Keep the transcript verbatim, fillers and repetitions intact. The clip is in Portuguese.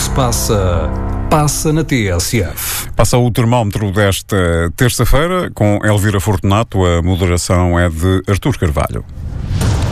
se passa, passa na T S F. Passa o termómetro desta terça-feira com Elvira Fortunato. A moderação é de Artur Carvalho.